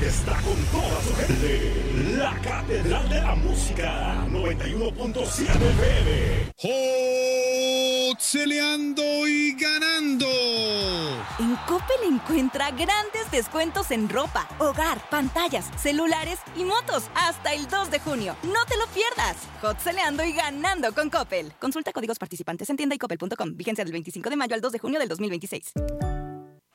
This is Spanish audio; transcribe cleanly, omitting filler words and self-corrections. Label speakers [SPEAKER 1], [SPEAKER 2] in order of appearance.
[SPEAKER 1] que está con toda su gente. La Catedral de la Música, 91.7 FM.
[SPEAKER 2] ¡Celeando y ganando!
[SPEAKER 3] En Coppel encuentra grandes descuentos en ropa, hogar, pantallas, celulares y motos hasta el 2 de junio. ¡No te lo pierdas! Celeando y ganando con Coppel. Consulta códigos participantes en tienda y coppel.com. Vigencia del 25 de mayo al 2 de junio del 2026.